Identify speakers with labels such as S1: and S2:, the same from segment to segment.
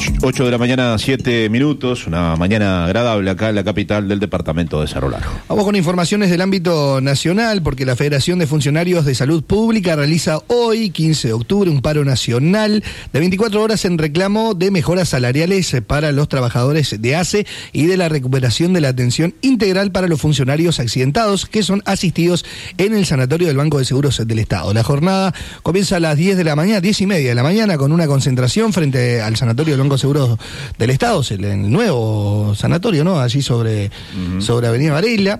S1: 8 de la mañana, 7 minutos, una mañana agradable acá en la capital del departamento de Cerro Largo.
S2: Vamos con informaciones del ámbito nacional, porque la Federación de Funcionarios de Salud Pública realiza hoy, 15 de octubre, un paro nacional de 24 horas en reclamo de mejoras salariales para los trabajadores de ACE y de la recuperación de la atención integral para los funcionarios accidentados que son asistidos en el sanatorio del Banco de Seguros del Estado. La jornada comienza a las 10 de la mañana, 10:30 de la mañana, con una concentración frente al sanatorio del Banco de Seguros del Estado, el nuevo sanatorio, ¿no? Allí sobre Avenida Varela,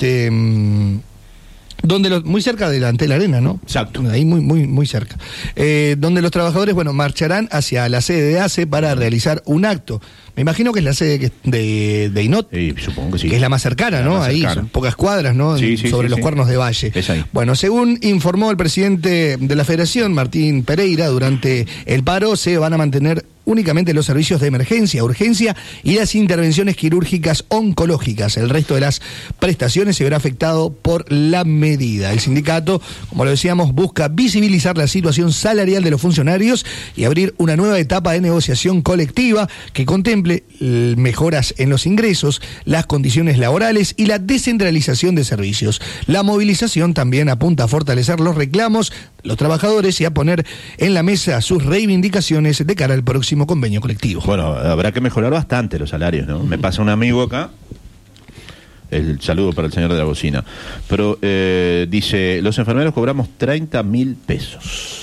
S2: donde muy cerca de la Arena, ¿no?
S1: Exacto.
S2: Ahí muy cerca. Donde los trabajadores, marcharán hacia la sede de ACE para realizar un acto. Me imagino que es la sede de INOT.
S1: Sí, supongo que sí.
S2: Que es la más cercana, ¿no? Ahí, son pocas cuadras, ¿no? Sobre los Cuernos de Valle.
S1: Es ahí.
S2: Bueno, según informó el presidente de la Federación, Martín Pereira, durante el paro se van a mantener únicamente los servicios de emergencia, urgencia y las intervenciones quirúrgicas oncológicas. El resto de las prestaciones se verá afectado por la medida. El sindicato, como lo decíamos, busca visibilizar la situación salarial de los funcionarios y abrir una nueva etapa de negociación colectiva que contemple mejoras en los ingresos, las condiciones laborales y la descentralización de servicios. La movilización también apunta a fortalecer los reclamos de los trabajadores y a poner en la mesa sus reivindicaciones de cara al próximo convenio colectivo.
S1: Bueno, habrá que mejorar bastante los salarios, ¿no? Me pasa un amigo acá, el saludo para el señor de la bocina, pero dice, los enfermeros cobramos 30.000 pesos.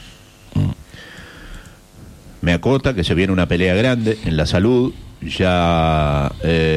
S1: Me acota que se viene una pelea grande en la salud, ya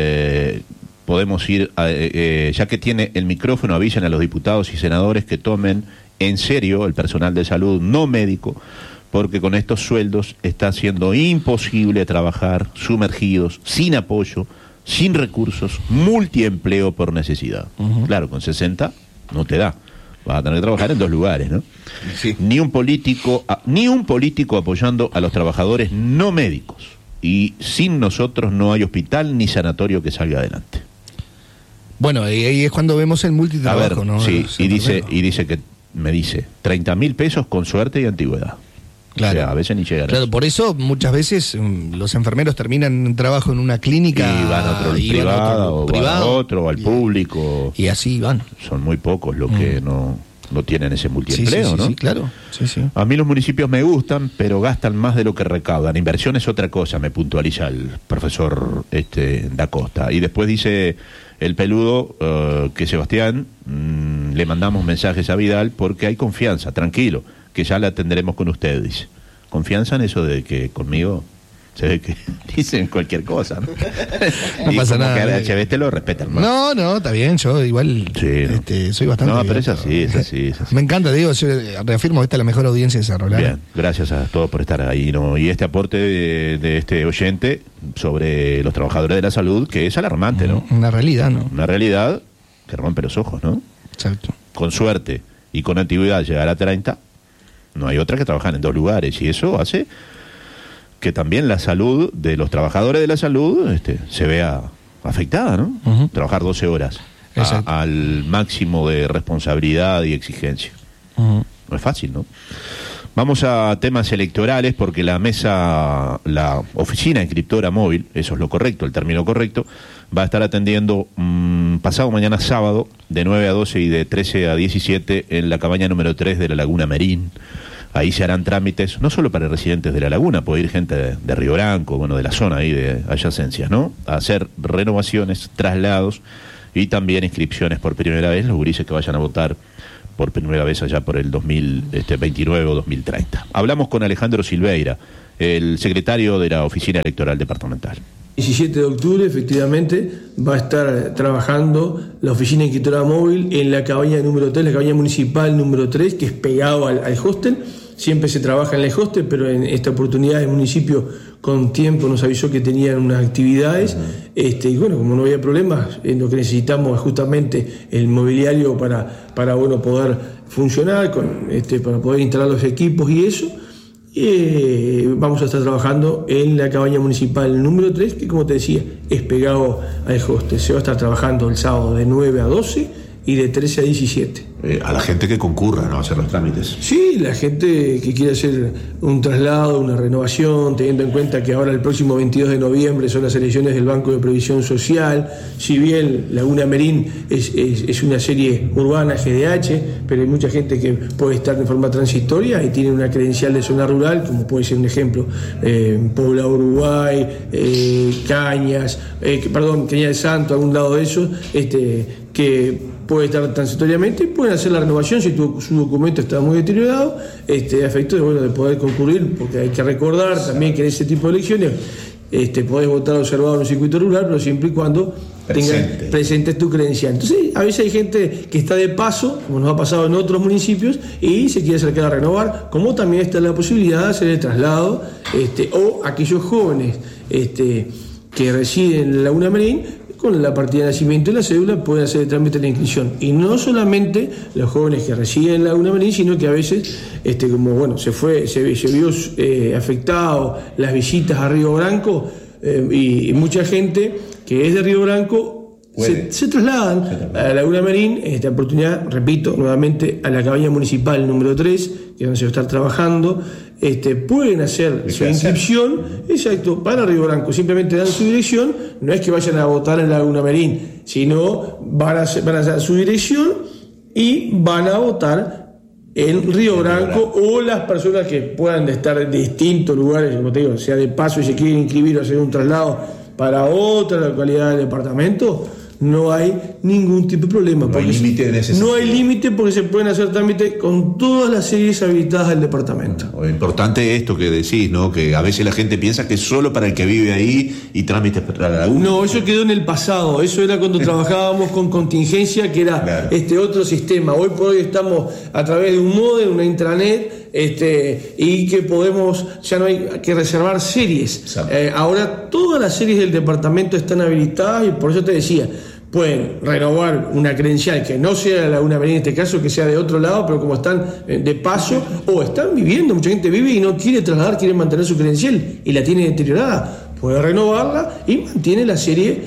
S1: podemos ir, ya que tiene el micrófono, avisen a los diputados y senadores que tomen en serio el personal de salud no médico, porque con estos sueldos está siendo imposible trabajar sumergidos, sin apoyo, sin recursos, multiempleo por necesidad. Claro, con 60 no te da. Vas a tener que trabajar en 2 lugares, ¿no?
S2: Sí.
S1: Ni un político apoyando a los trabajadores no médicos. Y sin nosotros no hay hospital ni sanatorio que salga adelante.
S2: Bueno, ahí es cuando vemos el multitrabajo,
S1: a ver,
S2: ¿no?
S1: Sí, y dice que me dice 30.000 pesos con suerte y antigüedad.
S2: Claro.
S1: O sea, a veces ni llegan.
S2: Claro, por eso muchas veces los enfermeros terminan en trabajo en una clínica
S1: y van a otro privado, van a otro, al público.
S2: Y así van.
S1: Son muy pocos los que no tienen ese multiempleo, ¿no?
S2: Sí, claro. Sí.
S1: A mí los municipios me gustan, pero gastan más de lo que recaudan. Inversión es otra cosa, me puntualiza el profesor Da Costa. Y después dice el peludo que Sebastián, le mandamos mensajes a Vidal porque hay confianza, tranquilo, que ya la atenderemos con usted, dice. ¿Confianza en eso de que conmigo se ve que dicen cualquier cosa, ¿no?
S2: No pasa nada.
S1: Que a la HB lo respetan más.
S2: No, está bien, yo igual soy bastante...
S1: No, pero es así.
S2: Me encanta, digo, yo reafirmo que esta es la mejor audiencia de Cerro Largo.
S1: Bien, gracias a todos por estar ahí, ¿no? Y este aporte de este oyente sobre los trabajadores de la salud, que es alarmante, ¿no?
S2: Una realidad, ¿no?
S1: Una realidad que rompe los ojos, ¿no?
S2: Exacto.
S1: Con suerte y con antigüedad llegar a 30, no hay otra que trabajar en 2 lugares, y eso hace que también la salud de los trabajadores de la salud se vea afectada, ¿no? Trabajar 12 horas al máximo de responsabilidad y exigencia. No es fácil, ¿no? Vamos a temas electorales, porque la oficina inscriptora móvil, eso es lo correcto, el término correcto, va a estar atendiendo pasado mañana sábado de 9 a 12 y de 13 a 17 en la cabaña número 3 de la Laguna Merín. Ahí se harán trámites, no solo para residentes de la laguna, puede ir gente de Río Branco, de la zona ahí de adyacencias, ¿no? A hacer renovaciones, traslados y también inscripciones por primera vez, los gurises que vayan a votar por primera vez allá por el 2029 o 2030. Hablamos con Alejandro Silveira, el secretario de la Oficina Electoral Departamental.
S3: 17 de octubre, efectivamente, va a estar trabajando la oficina inscriptora móvil en la cabaña número 3, la cabaña municipal número 3, que es pegado al hostel. Siempre se trabaja en el hostel, pero en esta oportunidad el municipio con tiempo nos avisó que tenían unas actividades. Y bueno, como no había problemas, lo que necesitamos es justamente el mobiliario para poder funcionar, para poder instalar los equipos y eso. Vamos a estar trabajando en la cabaña municipal número 3, que como te decía, es pegado al hostel. Se va a estar trabajando el sábado de 9 a 12 y de 13 a 17.
S4: A la gente que concurra, ¿no?, a hacer los trámites.
S3: Sí, la gente que quiere hacer un traslado, una renovación, teniendo en cuenta que ahora el próximo 22 de noviembre son las elecciones del Banco de Previsión Social. Si bien Laguna Merín es una serie urbana GDH, pero hay mucha gente que puede estar de forma transitoria y tiene una credencial de zona rural, como puede ser un ejemplo, Poblado Uruguay, Cañas del Santo, algún lado de esos, que puede estar transitoriamente, pueden hacer la renovación si su documento está muy deteriorado, a efecto de poder concurrir, porque hay que recordar también que en ese tipo de elecciones podés votar observado en un circuito rural, pero siempre y cuando presentes tu credencial. Entonces, a veces hay gente que está de paso, como nos ha pasado en otros municipios, y se quiere acercar a renovar, como también está la posibilidad de hacer el traslado, o aquellos jóvenes que residen en Laguna Merín, con la partida de nacimiento y la cédula pueden hacer el trámite de la inscripción. Y no solamente los jóvenes que residen en Laguna Merín, sino que a veces, se vio afectado las visitas a Río Branco, y mucha gente que es de Río Branco se trasladan a Laguna Merín. Esta oportunidad, repito, nuevamente a la cabaña municipal número 3, que es donde se va a estar trabajando. Pueden hacer su inscripción, exacto, para Río Branco. Simplemente dan su dirección, no es que vayan a votar en Laguna Merín, sino van a dar su dirección y van a votar en Río Branco, o las personas que puedan estar en distintos lugares, como te digo, sea de paso y se quieren inscribir o hacer un traslado para otra localidad del departamento. No hay ningún tipo de problema.
S4: No hay límite en ese sentido.
S3: No hay límite, porque se pueden hacer trámites con todas las series habilitadas del departamento.
S4: Lo importante es esto que decís, ¿no?, que a veces la gente piensa que es solo para el que vive ahí y trámites para la laguna.
S3: No, eso quedó en el pasado. Eso era cuando trabajábamos con contingencia, que era claro, otro sistema. Hoy por hoy estamos a través de un módem, una intranet, y que ya no hay que reservar series. Ahora todas las series del departamento están habilitadas, y por eso te decía, pueden renovar una credencial que no sea de Laguna Merín en este caso, que sea de otro lado, pero como están de paso o están viviendo, mucha gente vive y no quiere trasladar, quiere mantener su credencial y la tiene deteriorada, puede renovarla y mantiene la serie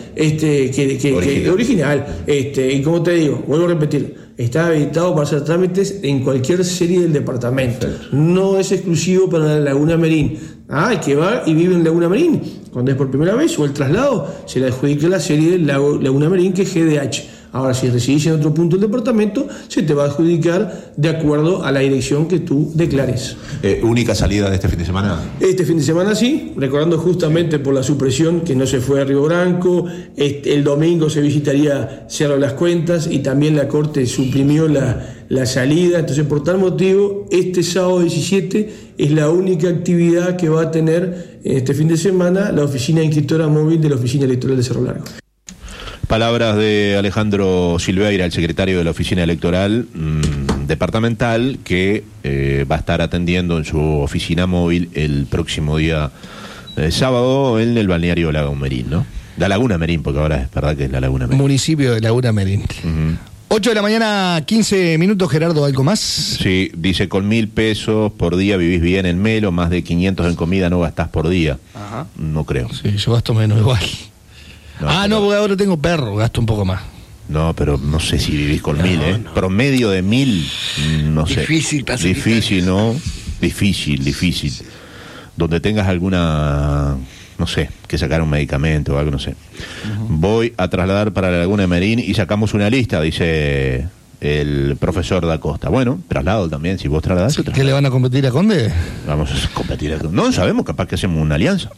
S3: original. Y como te digo, vuelvo a repetir, está habilitado para hacer trámites en cualquier serie del departamento. No es exclusivo para la Laguna Merín. El que va y vive en Laguna Merín, cuando es por primera vez, o el traslado, se le adjudica la serie de Laguna Merín, que es GDH. Ahora, si residís en otro punto del departamento, se te va a adjudicar de acuerdo a la dirección que tú declares.
S4: ¿Única salida de este fin de semana?
S3: Este fin de semana sí, recordando justamente por la supresión que no se fue a Río Branco. El domingo se visitaría Cerro de las Cuentas, y también la Corte suprimió la salida. Entonces, por tal motivo, este sábado 17 es la única actividad que va a tener este fin de semana la oficina inscriptora móvil de la Oficina Electoral de Cerro Largo.
S1: Palabras de Alejandro Silveira, el secretario de la Oficina Electoral departamental, que va a estar atendiendo en su oficina móvil el próximo día sábado en el balneario Laguna Merín, ¿no? La Laguna Merín, porque ahora es verdad que es la Laguna Merín.
S2: Municipio de Laguna Merín. 8 de la mañana, 15 minutos, Gerardo, ¿algo más?
S1: Sí, dice, con 1.000 pesos por día vivís bien en Melo, más de 500 en comida no gastás por día.
S2: Ajá.
S1: No creo.
S2: Sí, yo gasto menos igual. No, porque ahora tengo perro, gasto un poco más.
S1: No, pero no sé si vivís con 1.000, No. Promedio de 1.000, no sé. Difícil, ¿no? Difícil. Donde tengas alguna, no sé, que sacar un medicamento o algo, no sé. Voy a trasladar para la Laguna Merín y sacamos una lista, dice el profesor da Costa. Bueno, traslado también, si vos trasladás.
S2: ¿Qué le van a competir a Conde?
S1: Vamos a competir a Conde. No sabemos, capaz que hacemos una alianza.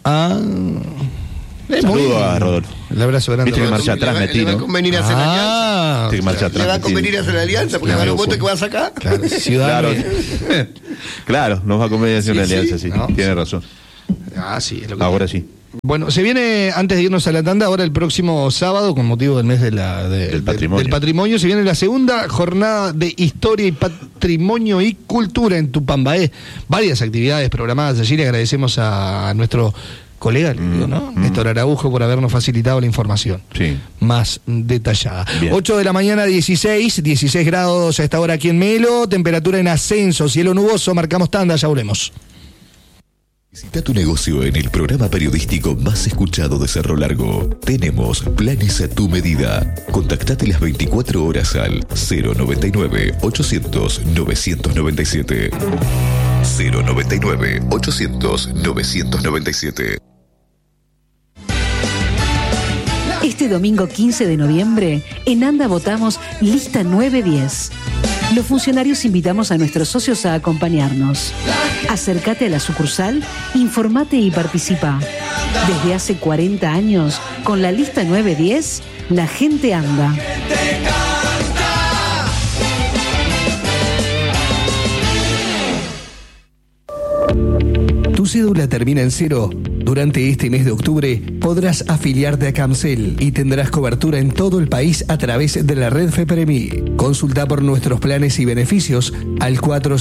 S1: Saludo a Rodolfo.
S2: El abrazo grande.
S1: Viste que marcha atrás metí, ¿no?
S5: Le va a convenir a hacer la alianza. Le va a convenir a hacer la alianza, porque a los votos que va a sacar.
S1: Claro, nos va a convenir a hacer una alianza, sí. Tiene razón.
S2: Sí, es lo que
S1: ahora sí.
S2: Bueno, se viene, antes de irnos a la tanda, ahora el próximo sábado, con motivo del mes del patrimonio, se viene la segunda jornada de Historia y Patrimonio y Cultura en Tupambaé. Varias actividades programadas allí. Le agradecemos a nuestro colega, ¿no? Néstor Araujo, por habernos facilitado la información más detallada. Bien. 8 de la mañana, 16 grados a esta hora aquí en Melo, temperatura en ascenso, cielo nuboso, marcamos tanda, ya volvemos.
S6: Visita tu negocio en el programa periodístico más escuchado de Cerro Largo. Tenemos planes a tu medida. Contactate las 24 horas al 099-800-997. 099-800-997.
S7: Este domingo 15 de noviembre, en ANDA votamos Lista 910. Los funcionarios invitamos a nuestros socios a acompañarnos. Acércate a la sucursal, informate y participa. Desde hace 40 años, con la Lista 910, la gente anda.
S2: ¿Tu cédula termina en 0? Durante este mes de octubre podrás afiliarte a Camcel y tendrás cobertura en todo el país a través de la red FEPREMI. Consulta por nuestros planes y beneficios al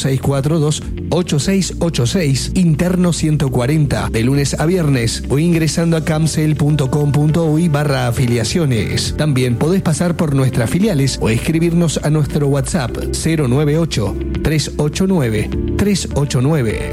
S2: 4642-8686 interno 140 de lunes a viernes o ingresando a camcel.com.uy/afiliaciones. También podés pasar por nuestras filiales o escribirnos a nuestro WhatsApp 098-389-389.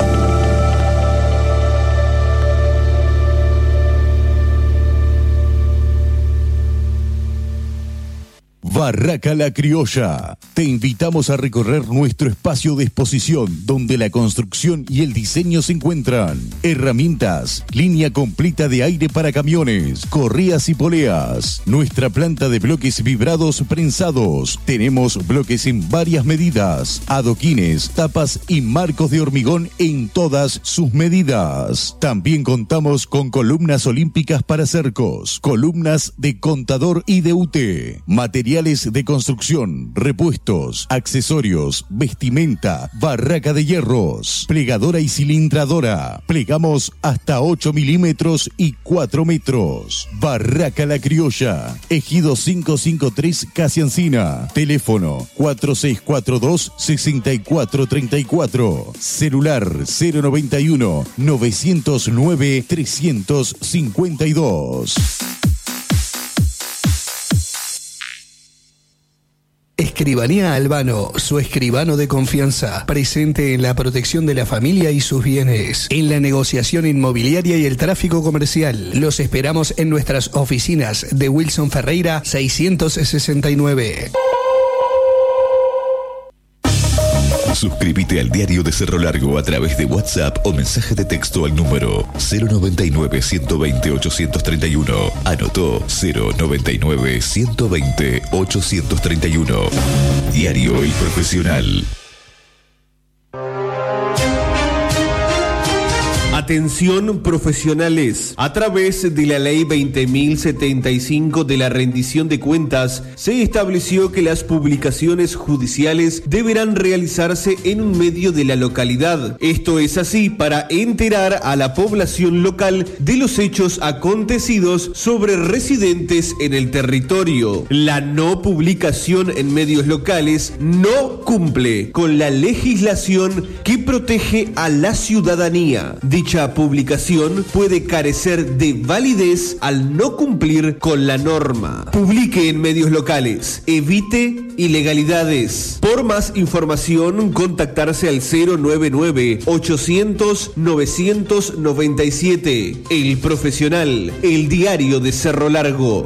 S8: Barraca La Criolla. Te invitamos a recorrer nuestro espacio de exposición donde la construcción y el diseño se encuentran. Herramientas, línea completa de aire para camiones, correas y poleas. Nuestra planta de bloques vibrados prensados. Tenemos bloques en varias medidas, adoquines, tapas y marcos de hormigón en todas sus medidas. También contamos con columnas olímpicas para cercos, columnas de contador y de UTE, materiales de construcción, repuestos, accesorios, vestimenta, barraca de hierros, plegadora y cilindradora. Plegamos hasta 8 milímetros y 4 metros. Barraca La Criolla, Ejido 553 Casi Encina. Teléfono 4642-6434. Celular 091-909-352.
S2: Escribanía Albano, su escribano de confianza, presente en la protección de la familia y sus bienes, en la negociación inmobiliaria y el tráfico comercial. Los esperamos en nuestras oficinas de Wilson Ferreira 669.
S6: Suscríbete al Diario de Cerro Largo a través de WhatsApp o mensaje de texto al número 099-120-831. Anotó 099-120-831. Diario y Profesional.
S9: Atención profesionales. A través de la Ley 20.075 de la rendición de cuentas, se estableció que las publicaciones judiciales deberán realizarse en un medio de la localidad. Esto es así para enterar a la población local de los hechos acontecidos sobre residentes en el territorio. La no publicación en medios locales no cumple con la legislación que protege a la ciudadanía. Dicha publicación puede carecer de validez al no cumplir con la norma. Publique en medios locales. Evite ilegalidades. Por más información, contactarse al 099-800-997. El Profesional, el diario de Cerro Largo.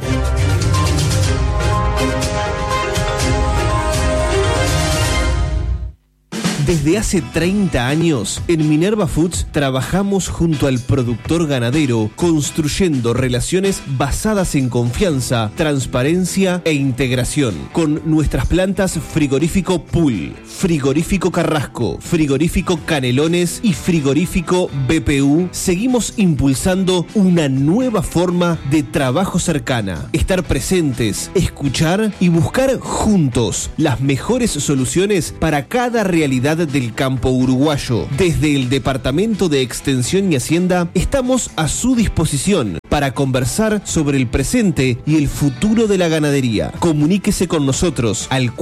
S9: Desde hace 30 años, en Minerva Foods trabajamos junto al productor ganadero, construyendo relaciones basadas en confianza, transparencia e integración. Con nuestras plantas Frigorífico Pool, Frigorífico Carrasco, Frigorífico Canelones y Frigorífico BPU, seguimos impulsando una nueva forma de trabajo cercana. Estar presentes, escuchar y buscar juntos las mejores soluciones para cada realidad del campo uruguayo. Desde el Departamento de Extensión y Hacienda estamos a su disposición para conversar sobre el presente y el futuro de la ganadería. Comuníquese con nosotros al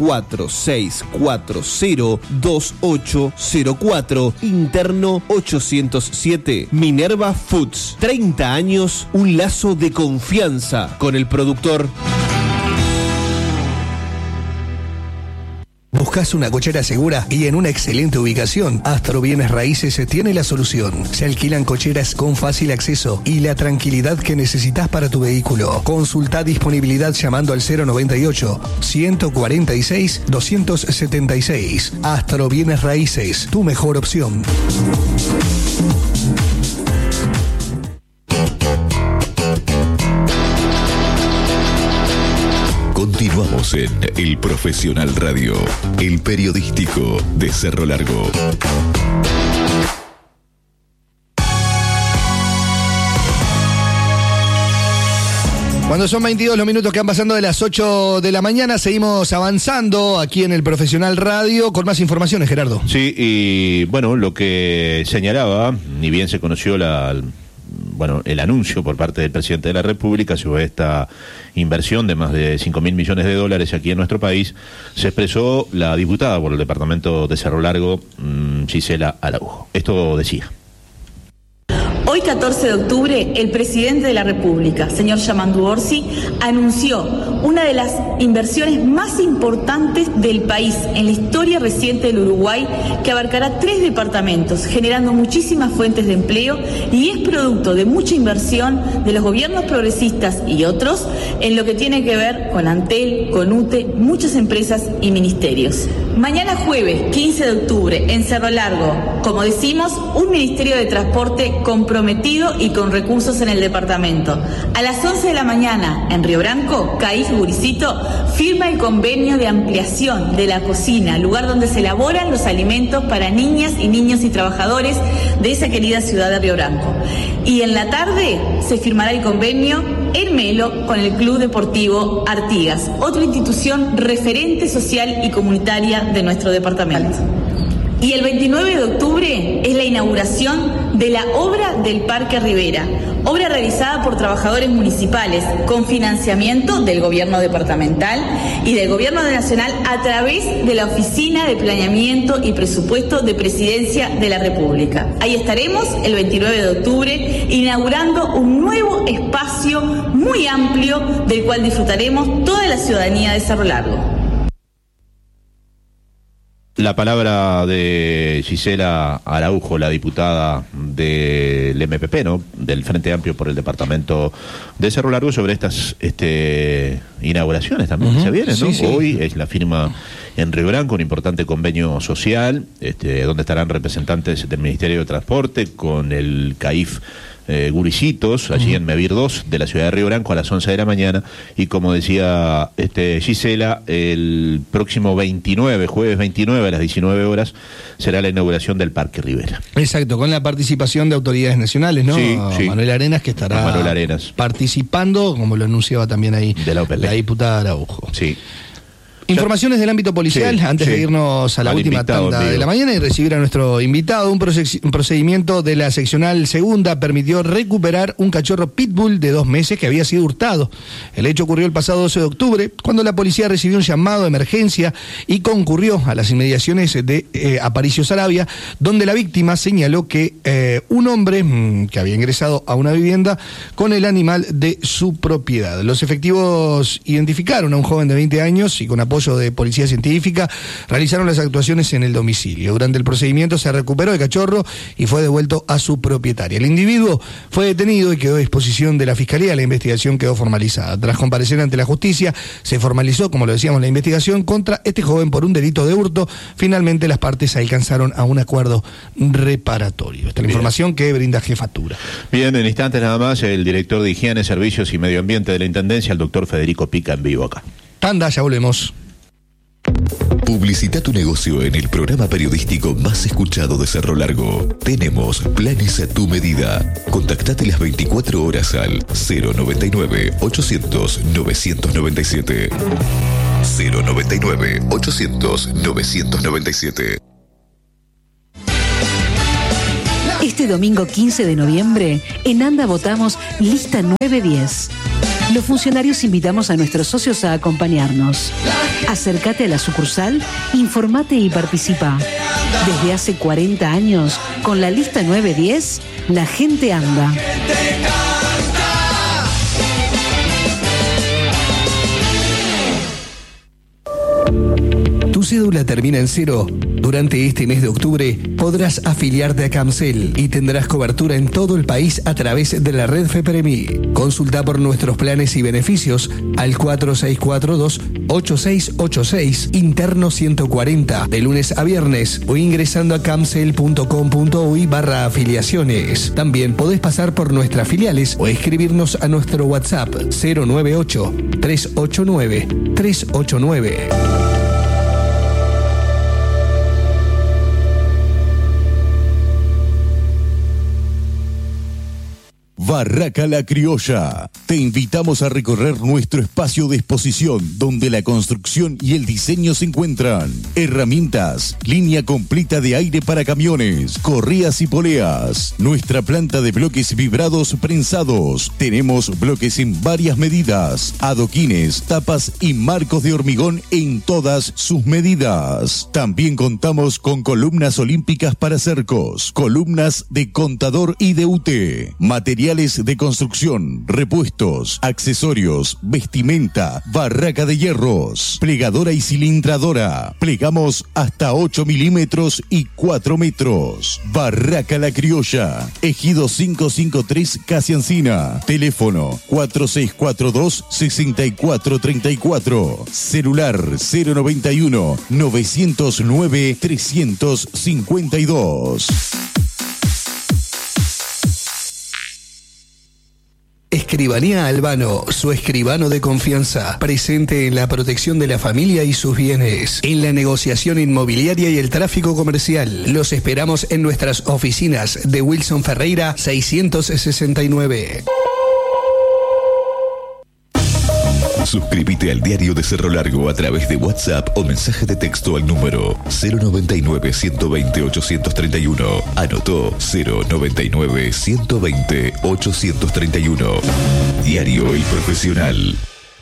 S9: 46402804 interno 807. Minerva Foods, 30 años, un lazo de confianza con el productor.
S2: ¿Buscas una cochera segura y en una excelente ubicación? Astro Bienes Raíces tiene la solución. Se alquilan cocheras con fácil acceso y la tranquilidad que necesitas para tu vehículo. Consulta disponibilidad llamando al 098-146-276. Astro Bienes Raíces, tu mejor opción.
S6: Continuamos en El Profesional Radio, el periodístico de Cerro Largo.
S2: Cuando son 22 los minutos que han pasado de las 8 de la mañana, seguimos avanzando aquí en El Profesional Radio con más informaciones, Gerardo.
S1: Sí, y bueno, lo que señalaba, ni bien se conoció el anuncio por parte del presidente de la República sobre esta inversión de más de 5.000 millones de dólares aquí en nuestro país, se expresó la diputada por el departamento de Cerro Largo, Gisela Araujo. Esto decía.
S10: Hoy, 14 de octubre, el presidente de la República, señor Yamandu Orsi, anunció una de las inversiones más importantes del país en la historia reciente del Uruguay, que abarcará 3 departamentos, generando muchísimas fuentes de empleo, y es producto de mucha inversión de los gobiernos progresistas y otros en lo que tiene que ver con Antel, con UTE, muchas empresas y ministerios. Mañana jueves, 15 de octubre, en Cerro Largo, como decimos, un Ministerio de Transporte comprometido y con recursos en el departamento. A las 11 de la mañana, en Río Branco, CAIF Guricito firma el convenio de ampliación de la cocina, lugar donde se elaboran los alimentos para niñas y niños y trabajadores de esa querida ciudad de Río Branco. Y en la tarde se firmará el convenio en Melo con el Club Deportivo Artigas, otra institución referente social y comunitaria de nuestro departamento. Y el 29 de octubre es la inauguración de la obra del Parque Rivera, obra realizada por trabajadores municipales con financiamiento del gobierno departamental y del gobierno nacional a través de la Oficina de Planeamiento y Presupuesto de Presidencia de la República. Ahí estaremos el 29 de octubre inaugurando un nuevo espacio muy amplio del cual disfrutaremos toda la ciudadanía de Cerro Largo.
S1: La palabra de Gisela Araujo, la diputada del MPP, ¿no? Del Frente Amplio por el departamento de Cerro Largo, sobre estas inauguraciones también que se vienen, ¿no? Sí. Hoy es la firma en Río Branco, un importante convenio social, donde estarán representantes del Ministerio de Transporte con el CAIF Guricitos, allí en Mevir 2 de la ciudad de Río Branco a las 11 de la mañana, y como decía Gisela, el próximo 29, jueves 29 a las 19 horas, será la inauguración del Parque Rivera.
S2: Exacto, con la participación de autoridades nacionales, ¿no?
S1: Sí.
S2: Manuel Arenas, que estará participando, como lo anunciaba también ahí la diputada Araujo.
S1: Sí.
S2: Informaciones del ámbito policial, antes de irnos a la última tanda de la mañana y recibir a nuestro invitado. Un procedimiento de la seccional segunda permitió recuperar un cachorro pitbull de 2 meses que había sido hurtado. El hecho ocurrió el pasado 12 de octubre, cuando la policía recibió un llamado de emergencia y concurrió a las inmediaciones de Aparicio Saravia, donde la víctima señaló que un hombre que había ingresado a una vivienda con el animal de su propiedad. Los efectivos identificaron a un joven de 20 años y con apoyo de policía científica realizaron las actuaciones en el domicilio. Durante el procedimiento se recuperó el cachorro y fue devuelto a su propietaria. El individuo fue detenido y quedó a disposición de la Fiscalía. La investigación quedó formalizada. Tras comparecer ante la justicia, se formalizó, como lo decíamos, la investigación contra este joven por un delito de hurto. Finalmente las partes alcanzaron a un acuerdo reparatorio. Esta es la información que brinda Jefatura.
S1: Bien, en instantes nada más, el director de Higiene, Servicios y Medio Ambiente de la Intendencia, el doctor Federico Pica, en vivo acá.
S2: Tanda, ya volvemos.
S6: Publicita tu negocio en el programa periodístico más escuchado de Cerro Largo. Tenemos planes a tu medida. Contactate las 24 horas al 099-800-997. 099-800-997.
S7: Este domingo 15 de noviembre, en ANDA votamos lista 910. Los funcionarios invitamos a nuestros socios a acompañarnos. Acércate a la sucursal, informate y participa. Desde hace 40 años, con la lista 910, la gente anda.
S8: Tu
S2: cédula termina en 0, durante este mes de octubre podrás afiliarte a Camcel y tendrás cobertura en todo el país a través de la red FEPREMI. Consulta por nuestros planes y beneficios al 4642-8686, interno 140, de lunes a viernes, o ingresando a camcel.com.uy/afiliaciones. También podés pasar por nuestras filiales o escribirnos a nuestro WhatsApp 098-389-389.
S8: Barraca La Criolla. Te invitamos a recorrer nuestro espacio de exposición donde la construcción y el diseño se encuentran. Herramientas, línea completa de aire para camiones, correas y poleas. Nuestra planta de bloques vibrados prensados. Tenemos bloques en varias medidas, adoquines, tapas y marcos de hormigón en todas sus medidas. También contamos con columnas olímpicas para cercos, columnas de contador y de UTE, materiales de construcción, repuestos, accesorios, vestimenta, barraca de hierros, plegadora y cilindradora. Plegamos hasta 8 milímetros y 4 metros. Barraca La Criolla, Ejido 553 Casi Encina. Teléfono 4642-6434. Celular 091-909-352.
S2: Escribanía Albano, su escribano de confianza, presente en la protección de la familia y sus bienes, en la negociación inmobiliaria y el tráfico comercial. Los esperamos en nuestras oficinas de Wilson Ferreira 669.
S6: Suscríbete al Diario de Cerro Largo a través de WhatsApp o mensaje de texto al número 099-120-831. Anotó 099-120-831. Diario El Profesional.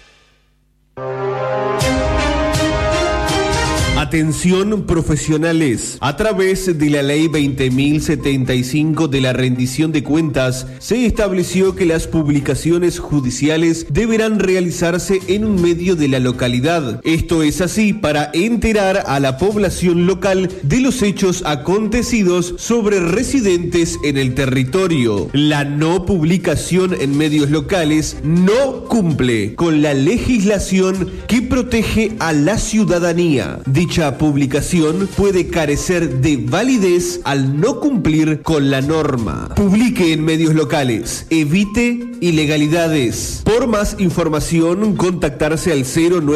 S9: Atención profesionales, a través de la Ley 20.075 de la rendición de cuentas, se estableció que las publicaciones judiciales deberán realizarse en un medio de la localidad. Esto es así para enterar a la población local de los hechos acontecidos sobre residentes en el territorio. La no publicación en medios locales no cumple con la legislación que protege a la ciudadanía. Dicha publicación puede carecer de validez al no cumplir con la norma. Publique en medios locales. Evite ilegalidades. Por más información, contactarse al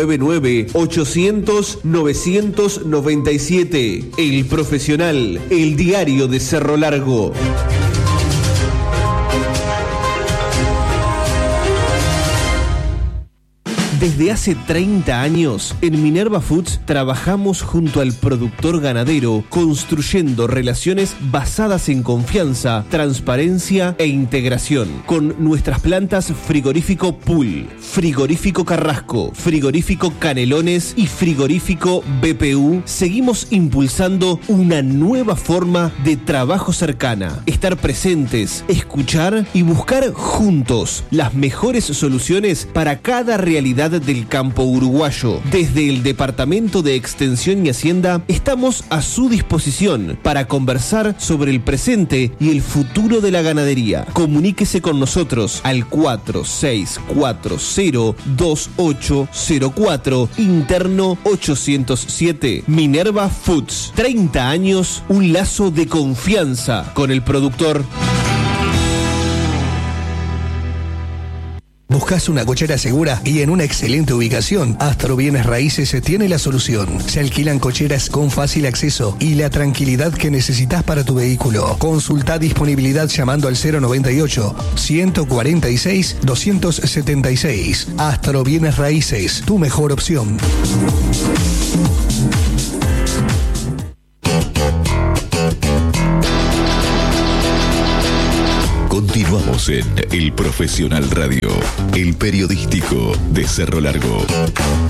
S9: 099-800-997. El Profesional, el diario de Cerro Largo. Desde hace 30 años, en Minerva Foods trabajamos junto al productor ganadero, construyendo relaciones basadas en confianza, transparencia e integración. Con nuestras plantas Frigorífico Pool, Frigorífico Carrasco, Frigorífico Canelones y Frigorífico BPU, seguimos impulsando una nueva forma de trabajo cercana. Estar presentes, escuchar y buscar juntos las mejores soluciones para cada realidad del campo uruguayo. Desde el Departamento de Extensión y Hacienda estamos a su disposición para conversar sobre el presente y el futuro de la ganadería. Comuníquese con nosotros al 46402804, interno 807. Minerva Foods, 30 años, un lazo de confianza con el productor.
S2: ¿Buscas una cochera segura y en una excelente ubicación? Astro Bienes Raíces tiene la solución. Se alquilan cocheras con fácil acceso y la tranquilidad que necesitas para tu vehículo. Consulta disponibilidad llamando al 098-146-276. Astro Bienes Raíces, tu mejor opción.
S6: Continuamos en El Profesional Radio, el periodístico de Cerro Largo.